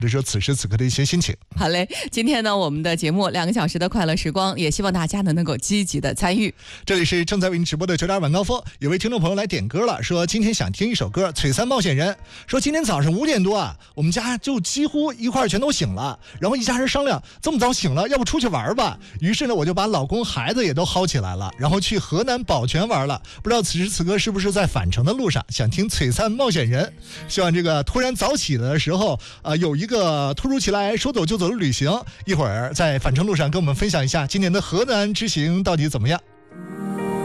者说此时此刻的一些心情。 好嘞，今天呢，我们的节目2个小时的快乐时光，也希望大家呢能够积极的参与。 这里是正在为您直播的9点晚高峰，有位听众朋友来点歌了，说今天想听一首歌《璀璨冒险人》，说今天早上5点多啊，我们家就几乎一块全都醒了，然后一家人商量，这么早醒了，要不出去玩吧？于是呢，我就把老公孩子也都薅起来了，然后去河南宝泉玩了。不知道此时此刻是不是在返程的路上，想听《璀璨冒险人》，希望这个突然早起的时候有一个突如其来说走就走的旅行，一会儿在返程路上跟我们分享一下今年的河南之行到底怎么样。